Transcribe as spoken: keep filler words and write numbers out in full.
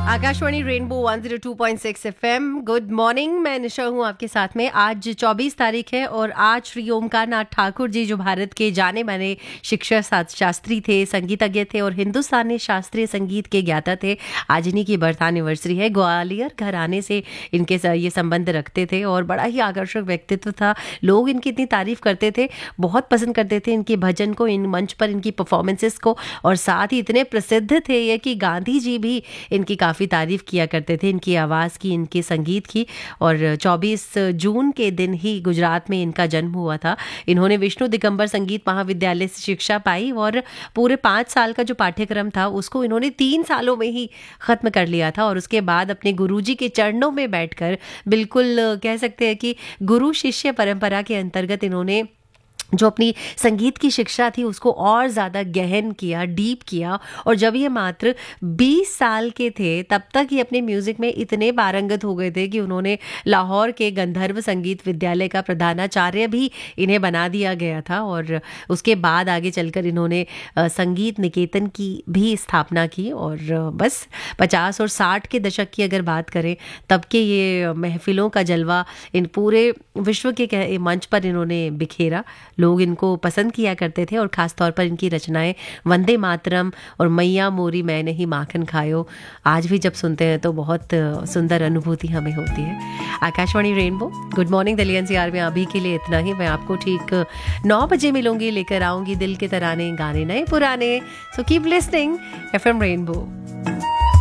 Akashvani rainbow one zero two point six FM. Good morning, मैं निशा हूँ आपके साथ में। आज चौबीस तारीख है और आज श्री ओमकार नाथ ठाकुर जी, जो भारत के जाने माने शिक्षा शास्त्री थे, संगीतज्ञ थे और हिंदुस्तानी शास्त्रीय संगीत के ज्ञाता थे, आज इन्हीं की बर्थ एनिवर्सरी है। ग्वालियर घराने से इनके ये संबंध रखते थे और बड़ा ही आकर्षक व्यक्तित्व था। लोग इनकी इतनी तारीफ करते थे, बहुत पसंद करते थे इनके भजन को, इन मंच पर इनकी परफॉर्मेंसेस को, और साथ ही इतने प्रसिद्ध थे ये कि गांधी जी भी इनकी काफ़ी तारीफ किया करते थे, इनकी आवाज़ की, इनके संगीत की। और चौबीस जून के दिन ही गुजरात में इनका जन्म हुआ था। इन्होंने विष्णु दिगंबर संगीत महाविद्यालय से शिक्षा पाई और पूरे पाँच साल का जो पाठ्यक्रम था उसको इन्होंने तीन सालों में ही ख़त्म कर लिया था। और उसके बाद अपने गुरुजी के चरणों में बैठकर, बिल्कुल कह सकते हैं कि गुरु शिष्य परंपरा के अंतर्गत इन्होंने जो अपनी संगीत की शिक्षा थी उसको और ज़्यादा गहन किया, डीप किया। और जब ये मात्र बीस साल के थे तब तक ये अपने म्यूज़िक में इतने पारंगत हो गए थे कि उन्होंने लाहौर के गंधर्व संगीत विद्यालय का प्रधानाचार्य भी इन्हें बना दिया गया था। और उसके बाद आगे चलकर इन्होंने संगीत निकेतन की भी स्थापना की। और बस पचास और साठ के दशक की अगर बात करें तब के ये महफिलों का जलवा इन पूरे विश्व के मंच पर इन्होंने बिखेरा। लोग इनको पसंद किया करते थे और ख़ास तौर पर इनकी रचनाएं वंदे मातरम और मैया मोरी मैंने ही माखन खायो आज भी जब सुनते हैं तो बहुत सुंदर अनुभूति हमें होती है। Akashvani rainbow, good morning Delhi NCR में अभी के लिए इतना ही। मैं आपको ठीक नौ बजे मिलूंगी, लेकर आऊँगी दिल के तराने, गाने नए पुराने। So keep listening FM rainbow.